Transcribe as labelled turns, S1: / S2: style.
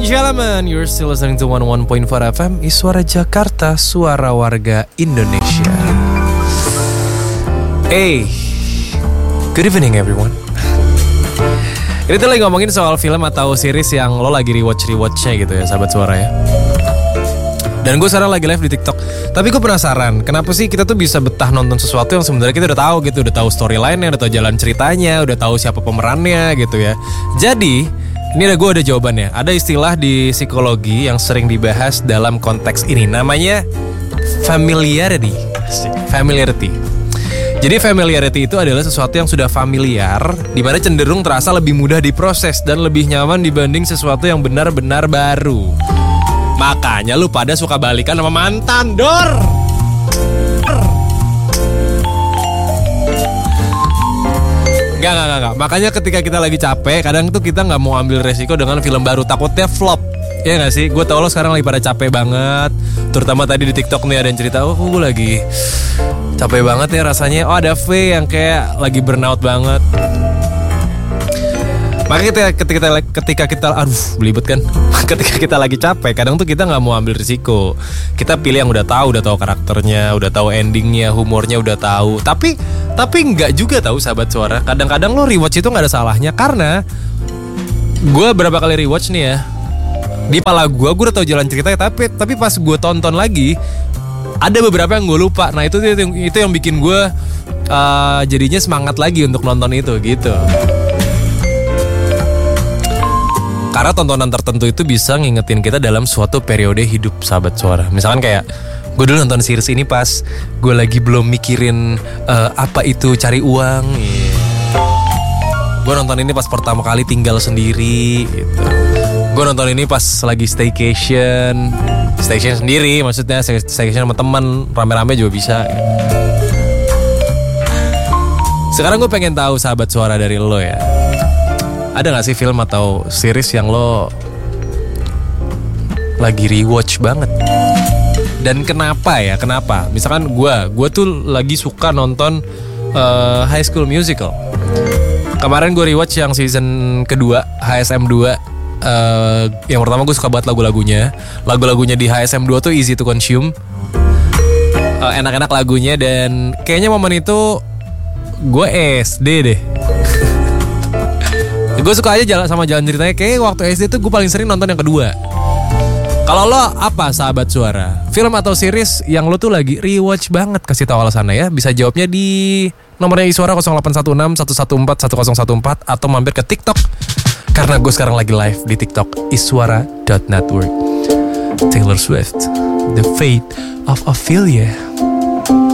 S1: and gentlemen, you're still listening to 101.4 FM, Suara Jakarta, suara warga Indonesia. Hey, good evening everyone. Ini tuh lagi ngomongin soal film atau series yang lo lagi rewatch-nya gitu ya, sahabat suara ya. Dan gue sekarang lagi live di TikTok. Tapi gue penasaran, kenapa sih kita tuh bisa betah nonton sesuatu yang sebenarnya kita udah tahu gitu, udah tahu storyline-nya, udah tahu jalan ceritanya, udah tahu siapa pemerannya gitu ya. Jadi, ini gue ada jawabannya. Ada istilah di psikologi yang sering dibahas dalam konteks ini, namanya familiarity. Familiarity. Jadi familiarity itu adalah sesuatu yang sudah familiar, di mana cenderung terasa lebih mudah diproses dan lebih nyaman dibanding sesuatu yang benar-benar baru. Makanya lu pada suka balikan sama mantan, Dor. Enggak. Makanya ketika kita lagi capek, kadang tuh kita gak mau ambil resiko dengan film baru, takutnya flop. Iya gak sih? Gue tau lo sekarang lagi pada capek banget. Terutama tadi di TikTok nih ada yang cerita, oh gue lagi capek banget ya rasanya. Oh ada V yang kayak lagi burnout banget. Makanya ketika kita aduh belibet kan. Ketika kita lagi capek, kadang tuh kita nggak mau ambil risiko. Kita pilih yang udah tahu karakternya, udah tahu endingnya, humornya udah tahu. Tapi nggak juga tahu sahabat suara. Kadang-kadang lo rewatch itu nggak ada salahnya, karena gue berapa kali rewatch nih ya, di kepala gue udah tahu jalan ceritanya. Tapi pas gue tonton lagi, ada beberapa yang gue lupa. Nah itu yang bikin gue jadinya semangat lagi untuk nonton itu gitu. Karena tontonan tertentu itu bisa ngingetin kita dalam suatu periode hidup sahabat suara. Misalkan kayak gue dulu nonton series ini pas gue lagi belum mikirin apa itu cari uang. Gue nonton ini pas pertama kali tinggal sendiri gitu. Gue nonton ini pas lagi staycation sendiri, maksudnya staycation sama teman, rame-rame juga bisa. Sekarang gue pengen tahu sahabat suara dari lo ya. Ada gak sih film atau series yang lo lagi rewatch banget? Dan kenapa ya? Kenapa? Misalkan gue tuh lagi suka nonton High School Musical. Kemarin gue rewatch yang season kedua, HSM 2. Yang pertama gue suka banget lagu-lagunya. Lagu-lagunya di HSM 2 tuh easy to consume. Enak-enak lagunya, dan kayaknya momen itu gue SD deh. Gue suka aja jalan ceritanya. Kayaknya waktu SD tuh gue paling sering nonton yang kedua. Kalau lo apa sahabat suara? Film atau series yang lo tuh lagi rewatch banget? Kasih tahu alasannya ya. Bisa jawabnya di nomornya Iswara 0816 114 1014 atau mampir ke TikTok. Karena gue sekarang lagi live di TikTok iswara.network. Taylor Swift, The Fate of Ophelia.